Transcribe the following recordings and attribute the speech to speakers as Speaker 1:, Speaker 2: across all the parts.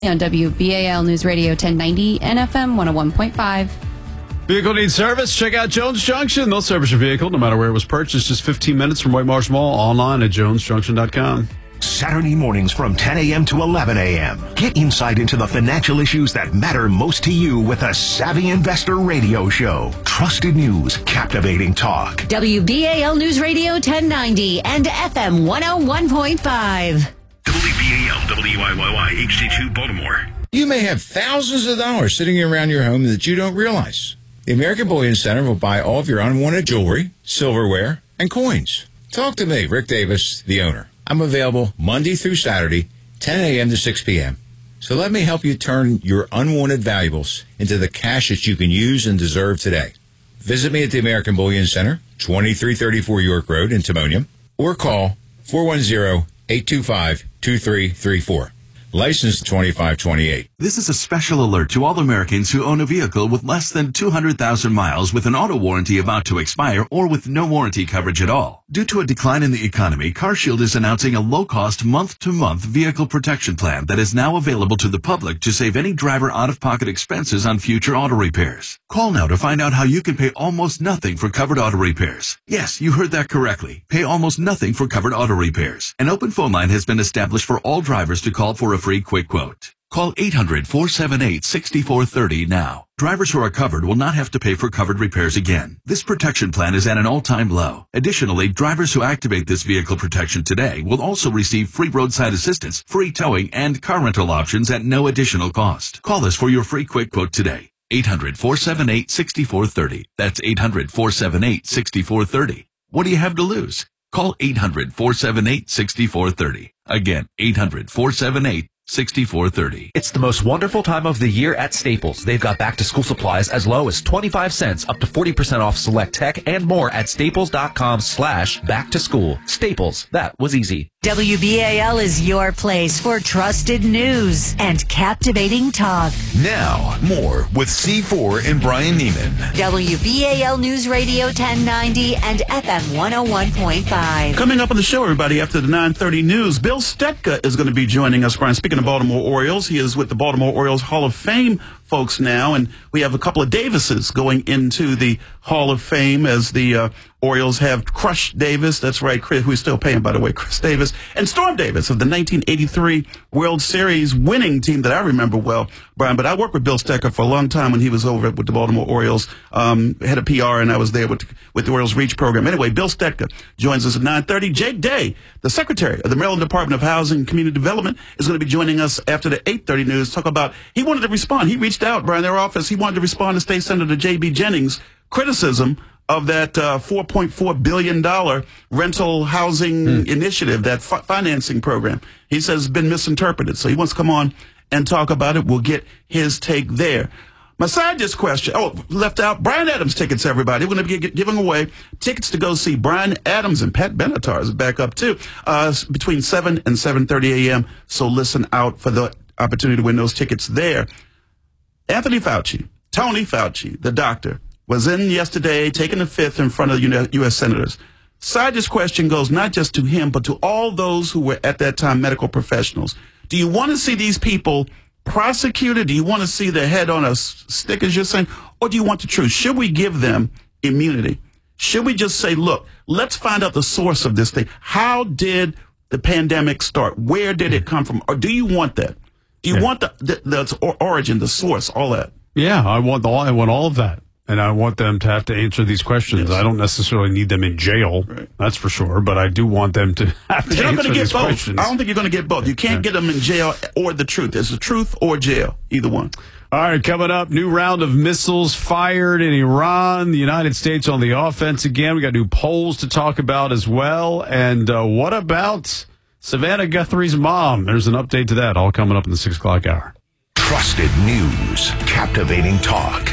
Speaker 1: On WBAL News Radio 1090 and FM 101.5.
Speaker 2: Vehicle needs service? Check out Jones Junction. They'll service your vehicle no matter where it was purchased. Just 15 minutes from White Marsh Mall. Online at jonesjunction.com.
Speaker 3: Saturday mornings from 10 a.m. to 11 a.m. Get insight into the financial issues that matter most to you with a Savvy Investor Radio Show. Trusted news, captivating talk.
Speaker 4: WBAL News Radio 1090 and FM 101.5.
Speaker 3: WBAL WIYY HD2 Baltimore.
Speaker 5: You may have thousands of dollars sitting around your home that you don't realize. The American Bullion Center will buy all of your unwanted jewelry, silverware, and coins. Talk to me, Rick Davis, the owner. I'm available Monday through Saturday, 10 a.m. to 6 p.m. So let me help you turn your unwanted valuables into the cash that you can use and deserve today. Visit me at the American Bullion Center, 2334 York Road in Timonium, or call 410-825-2334. License 2528.
Speaker 6: This is a special alert to all Americans who own a vehicle with less than 200,000 miles with an auto warranty about to expire or with no warranty coverage at all. Due to a decline in the economy, CarShield is announcing a low-cost month-to-month vehicle protection plan that is now available to the public to save any driver out-of-pocket expenses on future auto repairs. Call now to find out how you can pay almost nothing for covered auto repairs. Yes, you heard that correctly. Pay almost nothing for covered auto repairs. An open phone line has been established for all drivers to call for a free quick quote. Call 800-478-6430 now. Drivers who are covered will not have to pay for covered repairs again. This protection plan is at an all-time low. Additionally, drivers who activate this vehicle protection today will also receive free roadside assistance, free towing, and car rental options at no additional cost. Call us for your free quick quote today. 800-478-6430. That's 800-478-6430. What do you have to lose? Call 800-478-6430. Again, 800-478-6430.
Speaker 7: It's the most wonderful time of the year at Staples. They've got back-to-school supplies as low as 25 cents, up to 40% off select tech, and more at staples.com/back-to-school. Staples, that was easy.
Speaker 4: WBAL is your place for trusted news and captivating talk.
Speaker 3: Now, more with C4 and Brian Neiman.
Speaker 4: WBAL News Radio 1090 and FM 101.5.
Speaker 8: Coming up on the show, everybody, after the 9:30 news, Bill Stetka is going to be joining us, Brian. Speaking of Baltimore Orioles, he is with the Baltimore Orioles Hall of Fame folks now, and we have a couple of Davises going into the Hall of Fame as the Orioles have Crush Davis, that's right, Chris, who's still paying, by the way, Chris Davis, and Storm Davis of the 1983 World Series winning team that I remember well, Brian. But I worked with Bill Stetka for a long time when he was over with the Baltimore Orioles, head of PR, and I was there with the Orioles Reach program. Anyway, Bill Stetka joins us at 9:30. Jake Day, the Secretary of the Maryland Department of Housing and Community Development, is going to be joining us after the 8:30 news. Talk about, he wanted to respond. He reached out, Brian, their office. He wanted to respond to State Senator J.B. Jennings' criticism of that $4.4 billion rental housing initiative, that financing program. He says it's been misinterpreted. So he wants to come on and talk about it. We'll get his take there. My side dish question, left out, Bryan Adams tickets, everybody. We're going to be giving away tickets to go see Bryan Adams, and Pat Benatar is back up too, between 7 and 7:30 a.m. So listen out for the opportunity to win those tickets there. Anthony Fauci, Tony Fauci, the doctor, was in yesterday taking the fifth in front of U.S. senators. Side dish question goes not just to him, but to all those who were at that time medical professionals. Do you want to see these people prosecuted? Do you want to see their head on a stick, as you're saying? Or do you want the truth? Should we give them immunity? Should we just say, look, let's find out the source of this thing. How did the pandemic start? Where did it come from? Or do you want that? Do you want the origin, the source, all that?
Speaker 2: Yeah, I want all of that. And I want them to have to answer these questions. Yes. I don't necessarily need them in jail, that's for sure, but I do want them to have to answer these questions.
Speaker 8: I don't think you're going to get both. You can't get them in jail or the truth. It's the truth or jail, either one.
Speaker 2: All right, coming up, new round of missiles fired in Iran. The United States on the offense again. We got new polls to talk about as well. And what about Savannah Guthrie's mom? There's an update to that, all coming up in the 6 o'clock hour.
Speaker 3: Trusted news, captivating talk.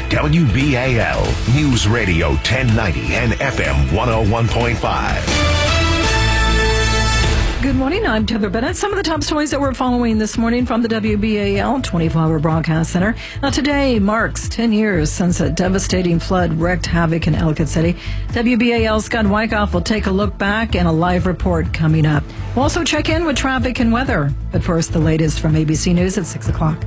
Speaker 3: WBAL News Radio 1090 and FM 101.5.
Speaker 9: Good morning, I'm Heather Bennett. Some of the top stories that we're following this morning from the WBAL 24-hour broadcast center. Now, today marks 10 years since a devastating flood wreaked havoc in Ellicott City. WBAL's Scott Wyckoff will take a look back and a live report coming up. We'll also check in with traffic and weather. But first, the latest from ABC News at 6 o'clock.